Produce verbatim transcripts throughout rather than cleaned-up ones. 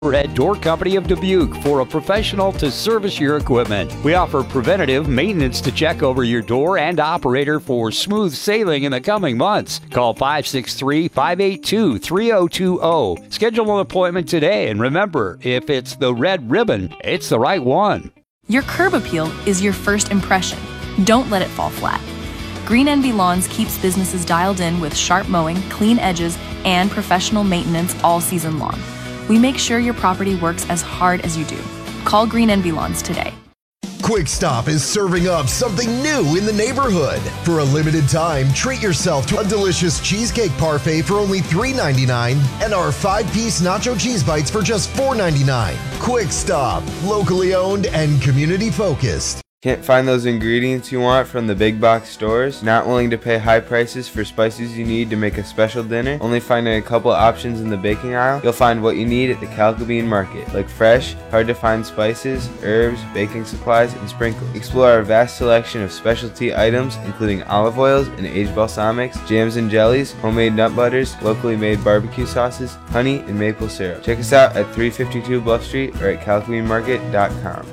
Red Door Company of Dubuque for a professional to service your equipment. We offer preventative maintenance to check over your door and operator for smooth sailing in the coming months. Call five six three, five eight two, three zero two zero. Schedule an appointment today, and remember, if it's the red ribbon, it's the right one. Your curb appeal is your first impression. Don't let it fall flat. Green Envy Lawns keeps businesses dialed in with sharp mowing, clean edges, and professional maintenance all season long. We make sure your property works as hard as you do. Call Green Envy Lawns today. Quick Stop is serving up something new in the neighborhood. For a limited time, treat yourself to a delicious cheesecake parfait for only three ninety-nine and our five-piece nacho cheese bites for just four ninety-nine. Quick Stop, locally owned and community-focused. Can't find those ingredients you want from the big box stores? Not willing to pay high prices for spices you need to make a special dinner? Only finding a couple options in the baking aisle? You'll find what you need at the Calcabean Market, like fresh, hard to find spices, herbs, baking supplies, and sprinkles. Explore our vast selection of specialty items, including olive oils and aged balsamics, jams and jellies, homemade nut butters, locally made barbecue sauces, honey, and maple syrup. Check us out at three fifty-two Bluff Street or at calcabean market dot com.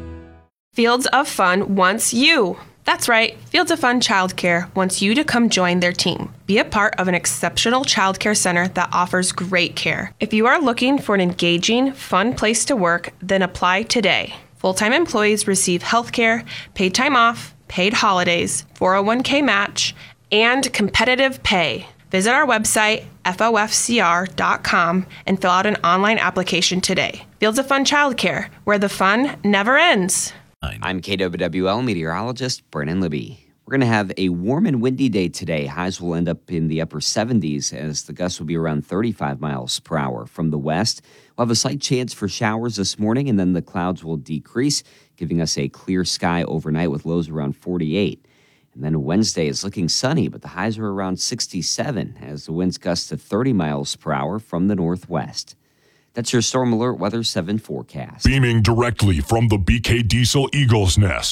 Fields of Fun wants you. That's right, Fields of Fun Childcare wants you to come join their team. Be a part of an exceptional childcare center that offers great care. If you are looking for an engaging, fun place to work, then apply today. Full-time employees receive health care, paid time off, paid holidays, four oh one k match, and competitive pay. Visit our website, F O F C R dot com, and fill out an online application today. Fields of Fun Childcare, where the fun never ends. I'm K W W L meteorologist Brennan Libby. We're going to have a warm and windy day today. Highs will end up in the upper seventies as the gusts will be around thirty-five miles per hour from the west. We'll have a slight chance for showers this morning, and then the clouds will decrease, giving us a clear sky overnight with lows around forty-eight. And then Wednesday is looking sunny, but the highs are around sixty-seven as the winds gust to thirty miles per hour from the northwest. That's your Storm Alert Weather seven forecast. Beaming directly from the B K Diesel Eagles Nest.